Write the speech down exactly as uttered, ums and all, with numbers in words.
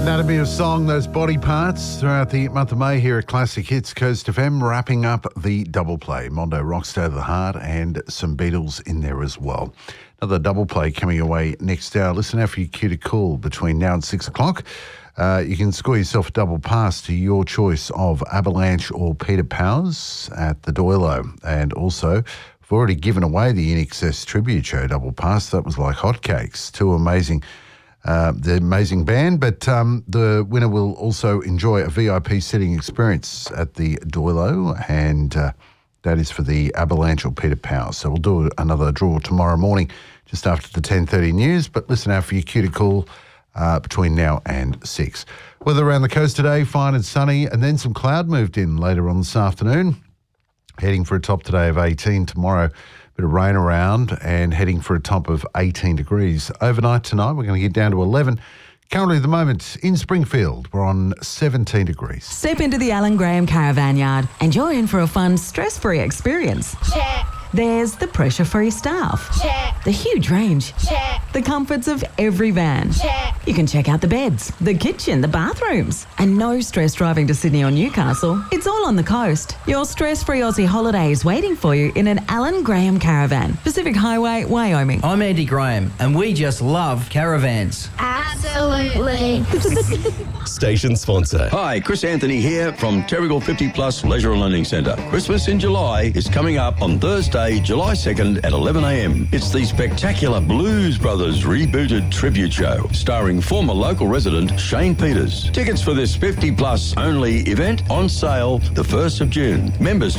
Anatomy of Song, those body parts throughout the month of May here at Classic Hits Coast F M, wrapping up the double play. Mondo Rockstar of the Heart and some Beatles in there as well. Another double play coming away next hour. Listen out for your cue to call between now and six o'clock. Uh, you can score yourself a double pass to your choice of Avalanche or Peter Powers at the Doilo. And also, we've already given away the I N X S Tribute Show double pass. That was like hotcakes. Two amazing Uh, the amazing band, but um, the winner will also enjoy a V I P sitting experience at the Doilo, and uh, that is for the Avalanche or Peter Powers. So we'll do another draw tomorrow morning just after the ten thirty news, but listen out for your cue to call uh, between now and six. Weather around the coast today, fine and sunny, and then some cloud moved in later on this afternoon. Heading for a top today of eighteen, tomorrow bit of rain around and heading for a top of eighteen degrees. Overnight tonight, we're going to get down to eleven. Currently at the moment in Springfield, we're on seventeen degrees. Step into the Alan Graham Caravan Yard and you're in for a fun, stress-free experience. Check. There's the pressure-free staff. Check. The huge range. Check. The comforts of every van. Check. You can check out the beds, the kitchen, the bathrooms. And no stress driving to Sydney or Newcastle. It's all on the coast. Your stress-free Aussie holiday is waiting for you in an Alan Graham Caravan. Pacific Highway, Wyoming. I'm Andy Graham, and we just love caravans. Absolutely. Station sponsor. Hi, Chris Anthony here from Terrigal fifty Plus Leisure and Learning Centre. Christmas in July is coming up on Thursday, July second at eleven a m. It's the spectacular Blues Brothers rebooted tribute show starring former local resident Shane Peters. Tickets for this fifty plus only event on sale the first of June. Members